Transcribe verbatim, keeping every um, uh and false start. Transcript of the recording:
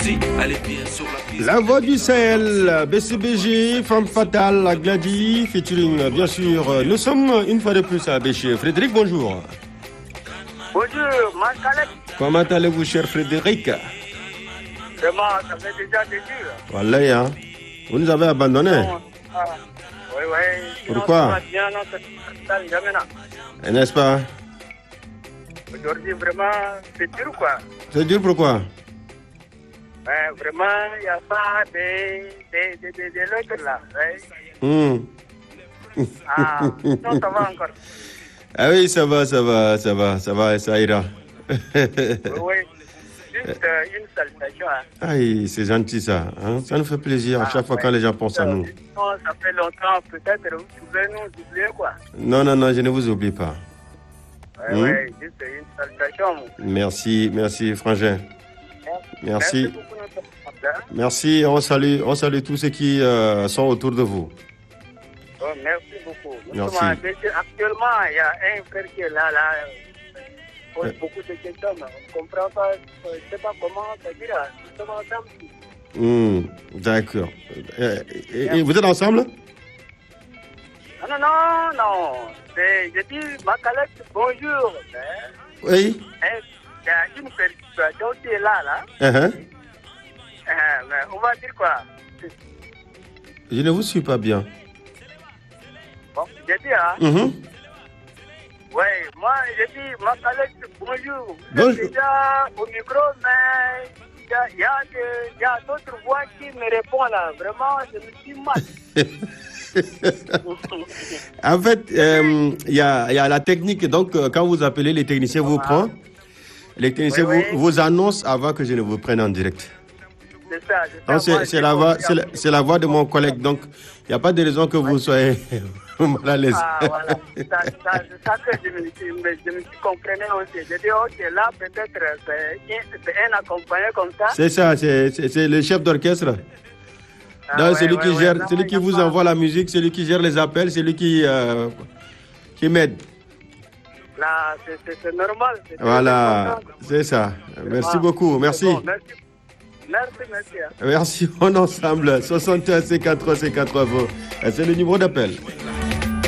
La voix du Sahel, B C B G, Femme Fatale, Glady, featuring bien sûr. Nous sommes une fois de plus à Béché. Frédéric, bonjour. Bonjour, Marc-Alex. Comment allez-vous, cher Frédéric? Vraiment, ça fait déjà des jours. Voilà, hein. Vous nous avez abandonnés. Bon, ah, oui, oui. Pourquoi? N'est-ce pas? Aujourd'hui, vraiment, c'est dur, quoi. C'est dur, pourquoi? Ouais, vraiment, il n'y a pas de, de, de, de, de l'autre là. Ouais. Mmh. Ah, non, ça va encore. Ah oui, ça va, ça va, ça va, ça va, ça ira. Oui, oui. Juste euh, une salutation. Hein. Aïe, c'est gentil ça. Hein? Ça nous fait plaisir à chaque ah, fois ouais. quand les gens pensent ça, à nous. Non, ça fait longtemps, peut-être vous pouvez nous oublier, quoi. Non, non, non, je ne vous oublie pas. Oui, mmh. oui, juste une salutation. Merci, merci, Frangin. Merci. Merci beaucoup, notre... Merci, on salue, on salue tous ceux qui euh, sont autour de vous. Oh, merci beaucoup. Merci. Actuellement, il y a un frère qui est là, là, pose ouais. beaucoup de questions, mais on ne comprend pas, je ne sais pas comment ça dire, nous sommes ensemble. Mmh, d'accord. Et, et, et vous êtes ensemble? Non, non, non, non. Je dis, Marc-Alex, bonjour. Oui. Il y a une situation qui est là, là. Uh-huh. Euh, mais on va dire quoi? Je ne vous suis pas bien. Bon, je dis, hein? Mm-hmm. Oui, moi, je dis, Marc-Alex, bonjour. Bonjour. Déjà au micro, mais il y a, y a, de, y a d'autres voix qui me répondent là. Vraiment, je me suis mal. En fait, il euh, y, y a la technique. Donc, euh, quand vous appelez, les techniciens vous prennent. Les techniciens oui, vous, oui. vous annoncent avant que je ne vous prenne en direct. C'est ça. C'est, ça. c'est, la, voix, c'est, la, c'est la voix de mon collègue. Donc, il n'y a pas de raison que vous ouais. soyez mal à l'aise. Ah, voilà. C'est ça, ça, ça que je me, je me, je me suis compris aussi. Je dis, ok, là, peut-être, c'est, c'est un accompagné comme ça. C'est ça, c'est, c'est, c'est le chef d'orchestre. Ah, Donc, ouais, celui ouais, qui, ouais, gère, ouais, celui qui vous pas... envoie la musique, celui qui gère les appels, celui qui, euh, qui m'aide. Là, c'est, c'est, c'est normal. C'est voilà, c'est ça. Merci ah, beaucoup, merci. Bon, merci. Merci, merci. Merci, on ensemble. soixante et un cinquante-trois cinquante-trois, c'est le numéro d'appel.